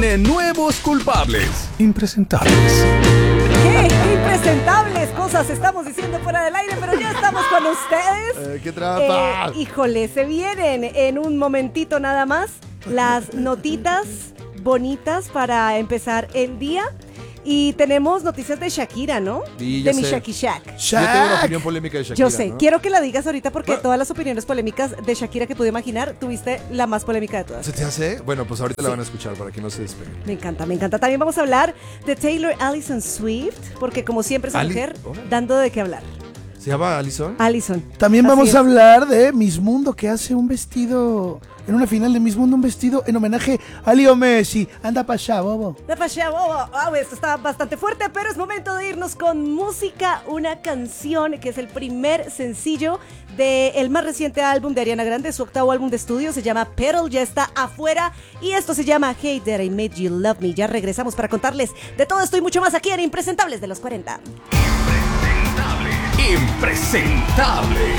tiene nuevos culpables. Impresentables. ¿Qué impresentables cosas estamos diciendo fuera del aire? Pero ya estamos con ustedes. ¡Qué trampa! Híjole, se vienen en un momentito nada más las notitas bonitas para empezar el día. Y tenemos noticias de Shakira, ¿no? Sí, de ya mi sé. Shaki Shack. Yo tengo una opinión polémica de Shakira, Yo sé, ¿no? quiero que la digas ahorita porque Bueno. todas las opiniones polémicas de Shakira que pude imaginar, tuviste la más polémica de todas. ¿Se te hace? Bueno, pues ahorita la Sí. van a escuchar para que no se despeguen. Me encanta, me encanta. También vamos a hablar de Taylor Allison Swift, porque como siempre esa mujer Órale. dando de qué hablar. ¿Se llama Allison? Allison. También Así vamos es. a hablar de Miss Mundo, que hace un vestido, en una final de Miss Mundo, un vestido en homenaje a Leo Messi. Anda para allá, bobo. Esto está bastante fuerte, pero es momento de irnos con música, una canción que es el primer sencillo del más reciente álbum de Ariana Grande, su octavo álbum de estudio, se llama Petal, ya está afuera, y esto se llama Hey That I Made You Love Me. Ya regresamos para contarles de todo esto y mucho más aquí en Impresentables de los 40. Impresentable.